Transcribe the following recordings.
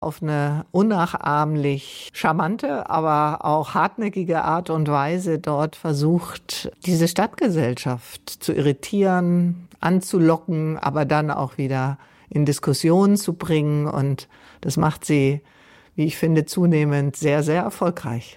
auf eine unnachahmlich charmante, aber auch hartnäckige Art und Weise dort versucht, diese Stadtgesellschaft zu irritieren, anzulocken, aber dann auch wieder in Diskussionen zu bringen. Und das macht sie, wie ich finde, zunehmend sehr, sehr erfolgreich.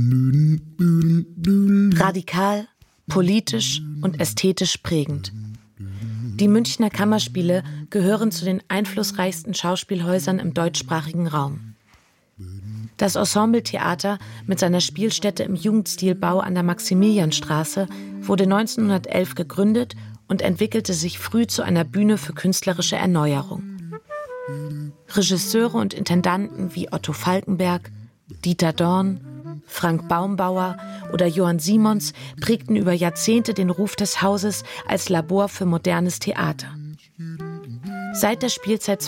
Radikal, politisch und ästhetisch prägend. Die Münchner Kammerspiele gehören zu den einflussreichsten Schauspielhäusern im deutschsprachigen Raum. Das Ensemble Theater mit seiner Spielstätte im Jugendstilbau an der Maximilianstraße wurde 1911 gegründet und entwickelte sich früh zu einer Bühne für künstlerische Erneuerung. Regisseure und Intendanten wie Otto Falkenberg, Dieter Dorn, Frank Baumbauer oder Johann Simons prägten über Jahrzehnte den Ruf des Hauses als Labor für modernes Theater. Seit der Spielzeit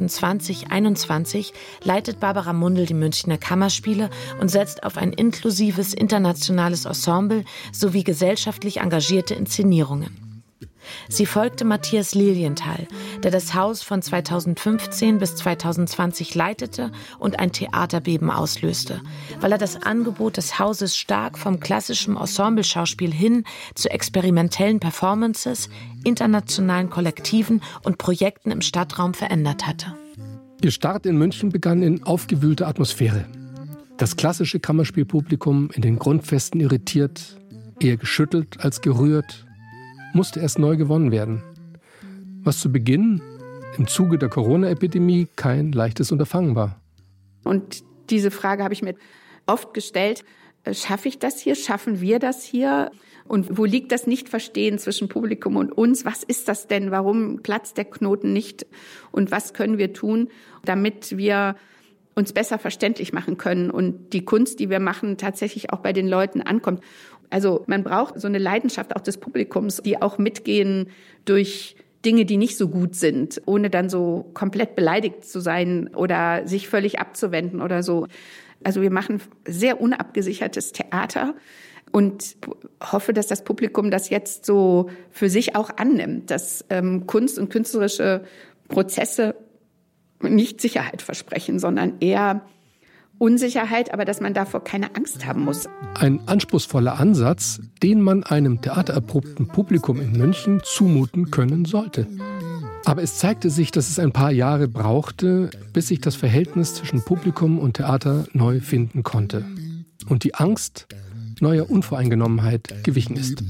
2020/21 leitet Barbara Mundl die Münchner Kammerspiele und setzt auf ein inklusives internationales Ensemble sowie gesellschaftlich engagierte Inszenierungen. Sie folgte Matthias Lilienthal, der das Haus von 2015 bis 2020 leitete und ein Theaterbeben auslöste, weil er das Angebot des Hauses stark vom klassischen Ensembleschauspiel hin zu experimentellen Performances, internationalen Kollektiven und Projekten im Stadtraum verändert hatte. Ihr Start in München begann in aufgewühlter Atmosphäre. Das klassische Kammerspielpublikum in den Grundfesten irritiert, eher geschüttelt als gerührt, musste erst neu gewonnen werden. Was zu Beginn im Zuge der Corona-Epidemie kein leichtes Unterfangen war. Und diese Frage habe ich mir oft gestellt. Schaffe ich das hier? Schaffen wir das hier? Und wo liegt das Nichtverstehen zwischen Publikum und uns? Was ist das denn? Warum platzt der Knoten nicht? Und was können wir tun, damit wir uns besser verständlich machen können und die Kunst, die wir machen, tatsächlich auch bei den Leuten ankommt? Also man braucht so eine Leidenschaft auch des Publikums, die auch mitgehen durch Dinge, die nicht so gut sind, ohne dann so komplett beleidigt zu sein oder sich völlig abzuwenden oder so. Also wir machen sehr unabgesichertes Theater und hoffe, dass das Publikum das jetzt so für sich auch annimmt, dass Kunst und künstlerische Prozesse nicht Sicherheit versprechen, sondern eher Unsicherheit, aber dass man davor keine Angst haben muss. Ein anspruchsvoller Ansatz, den man einem theatererprobten Publikum in München zumuten können sollte. Aber es zeigte sich, dass es ein paar Jahre brauchte, bis sich das Verhältnis zwischen Publikum und Theater neu finden konnte. Und die Angst neuer Unvoreingenommenheit gewichen ist.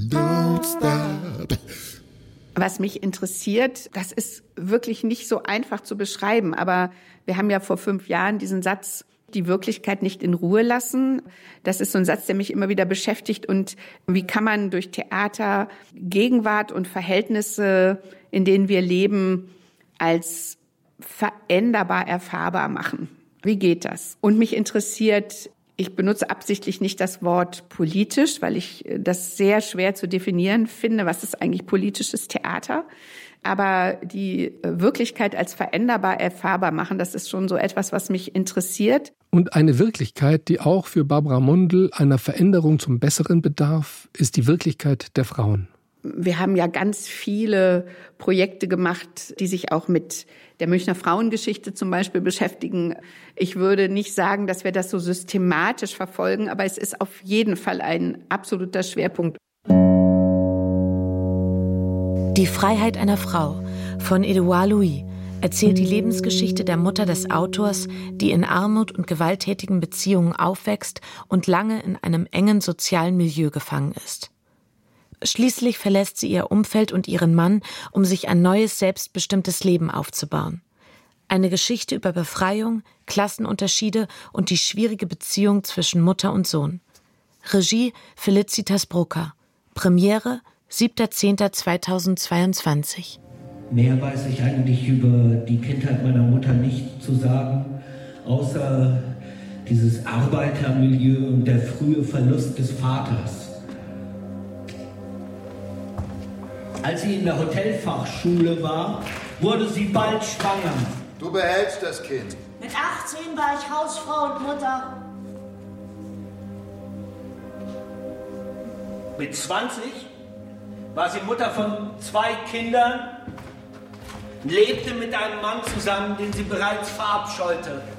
Was mich interessiert, das ist wirklich nicht so einfach zu beschreiben, aber wir haben ja vor 5 Jahren diesen Satz, die Wirklichkeit nicht in Ruhe lassen. Das ist so ein Satz, der mich immer wieder beschäftigt. Und wie kann man durch Theater Gegenwart und Verhältnisse, in denen wir leben, als veränderbar erfahrbar machen? Wie geht das? Und mich interessiert, ich benutze absichtlich nicht das Wort politisch, weil ich das sehr schwer zu definieren finde. Was ist eigentlich politisches Theater? Aber die Wirklichkeit als veränderbar erfahrbar machen, das ist schon so etwas, was mich interessiert. Und eine Wirklichkeit, die auch für Barbara Mundl einer Veränderung zum Besseren bedarf, ist die Wirklichkeit der Frauen. Wir haben ja ganz viele Projekte gemacht, die sich auch mit der Münchner Frauengeschichte zum Beispiel beschäftigen. Ich würde nicht sagen, dass wir das so systematisch verfolgen, aber es ist auf jeden Fall ein absoluter Schwerpunkt. Die Freiheit einer Frau von Edouard Louis erzählt die Lebensgeschichte der Mutter des Autors, die in Armut und gewalttätigen Beziehungen aufwächst und lange in einem engen sozialen Milieu gefangen ist. Schließlich verlässt sie ihr Umfeld und ihren Mann, um sich ein neues, selbstbestimmtes Leben aufzubauen. Eine Geschichte über Befreiung, Klassenunterschiede und die schwierige Beziehung zwischen Mutter und Sohn. Regie Felicitas Brucker. Premiere 7.10.2022. Mehr weiß ich eigentlich über die Kindheit meiner Mutter nicht zu sagen, außer dieses Arbeitermilieu und der frühe Verlust des Vaters. Als sie in der Hotelfachschule war, wurde sie bald schwanger. Du behältst das Kind. Mit 18 war ich Hausfrau und Mutter. Mit 20 war sie Mutter von 2 Kindern, lebte mit einem Mann zusammen, den sie bereits verabscheute.